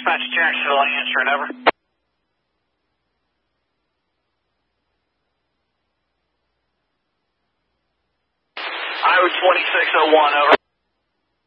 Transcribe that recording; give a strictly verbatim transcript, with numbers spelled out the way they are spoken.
Dispatch Jacksonville answering, over. Iowa twenty-six oh one, over.